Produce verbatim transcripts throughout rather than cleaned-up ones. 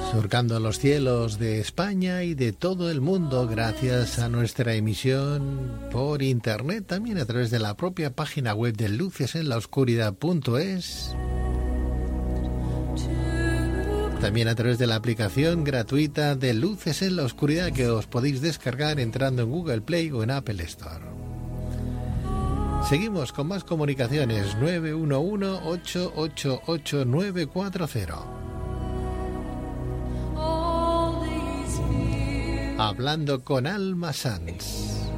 Surcando los cielos de España y de todo el mundo gracias a nuestra emisión por internet, también a través de la propia página web de luces en la oscuridad punto es, también a través de la aplicación gratuita de Luces en la Oscuridad que os podéis descargar entrando en Google Play o en Apple Store. Seguimos con más comunicaciones. Nueve uno uno, ocho ocho ocho, nueve cuatro cero. Hablando con Alma Sanz.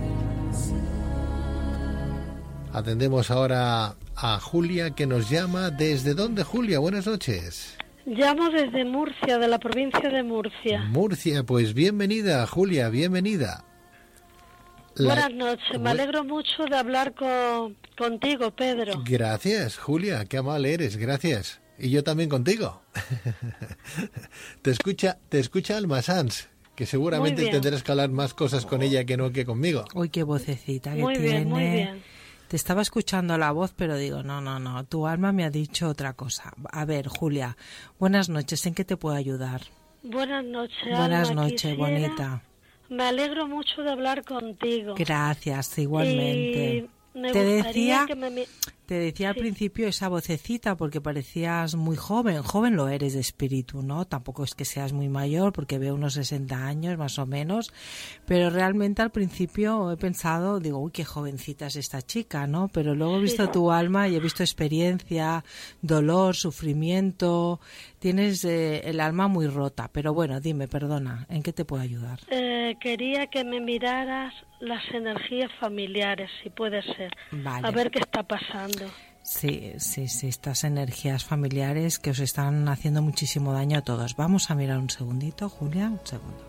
Atendemos ahora a Julia, que nos llama. ¿Desde dónde, Julia? Buenas noches. Llamo desde Murcia, de la provincia de Murcia. Murcia, pues bienvenida, Julia, bienvenida. La... Buenas noches, me alegro mucho de hablar con, contigo, Pedro. Gracias, Julia, qué amable eres, gracias. Y yo también contigo. te escucha, te escucha Alma Sanz, que seguramente tendrás que hablar más cosas con ella que no que conmigo. Uy, qué vocecita que muy tiene. Bien, muy bien. Te estaba escuchando la voz, pero digo, no, no, no, tu alma me ha dicho otra cosa. A ver, Julia, buenas noches, ¿en qué te puedo ayudar? Buenas noches, Buenas Alma, noches, quisiera... bonita. Me alegro mucho de hablar contigo. Gracias, igualmente. Y me te gustaría decía, que me... te decía al sí. principio esa vocecita porque parecías muy joven. Joven lo eres de espíritu, ¿no? Tampoco es que seas muy mayor porque veo unos sesenta años más o menos. Pero realmente al principio he pensado, digo, uy, qué jovencita es esta chica, ¿no? Pero luego he visto sí. tu alma y he visto experiencia, dolor, sufrimiento. Tienes eh, el alma muy rota. Pero bueno, dime, perdona, ¿en qué te puedo ayudar? Eh, quería que me miraras las energías familiares, si puede ser. Vale. A ver qué está pasando. Sí, sí, sí, estas energías familiares que os están haciendo muchísimo daño a todos. Vamos a mirar un segundito, Julia, un segundo.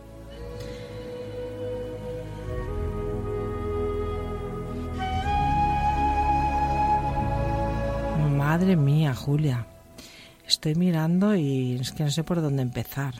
Madre mía, Julia. Estoy mirando y es que no sé por dónde empezar.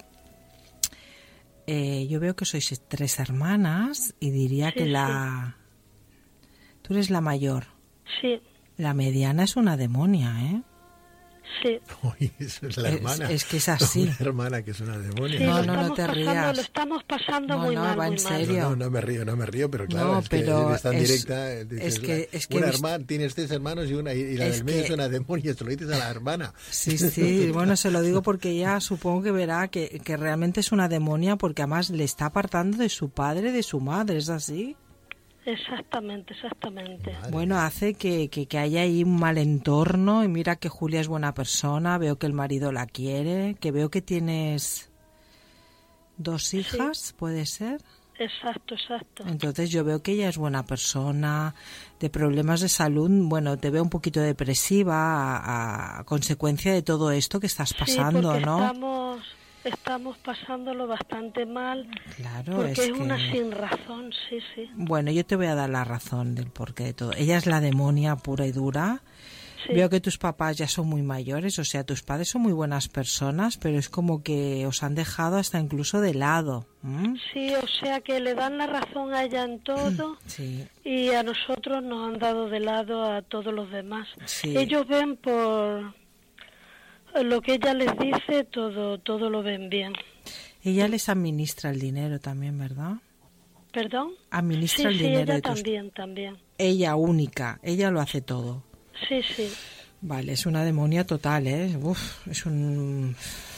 Eh, yo veo que sois tres hermanas y diría sí, que la... Sí. Tú eres la mayor. Sí. La mediana es una demonia, ¿eh? Sí. Uy, eso es la hermana. Es, es que es así. Una hermana que es una demonia. Sí, no, no, no, no te pasando, rías. Lo estamos pasando no, muy no, mal, va muy en mal. serio. No, no, no me río, no me río, pero claro, no, es que pero es tan es, directa. Dices, es que, es que una vis... hermana, tienes tres hermanos y una y la es del medio que... es una demonia, te lo dices a la hermana. Sí, sí, bueno, se lo digo porque ella supongo que verá que, que realmente es una demonia porque además le está apartando de su padre, de su madre, ¿es así? Exactamente, exactamente. Madre. Bueno, hace que, que, que haya ahí un mal entorno y mira que Julia es buena persona, veo que el marido la quiere, que veo que tienes dos hijas, sí. ¿Puede ser? Exacto, exacto. Entonces yo veo que ella es buena persona, de problemas de salud, bueno, te veo un poquito depresiva a, a consecuencia de todo esto que estás pasando, sí, porque ¿no? Estamos... Estamos pasándolo bastante mal, claro, porque es, es que... una sin razón, sí, sí. Bueno, yo te voy a dar la razón del porqué de todo. Ella es la demonia pura y dura. Sí. Veo que tus papás ya son muy mayores, o sea, tus padres son muy buenas personas, pero es como que os han dejado hasta incluso de lado. ¿Mm? Sí, o sea, que le dan la razón a ella en todo sí. y a nosotros nos han dado de lado a todos los demás. Sí. Ellos ven por... Lo que ella les dice, todo todo lo ven bien. Ella les administra el dinero también, ¿verdad? ¿Perdón? Administra sí, el sí, dinero ella de tus... también, también. Ella única, ella lo hace todo. Sí, sí. Vale, es una demonia total, ¿eh? Uf, es un...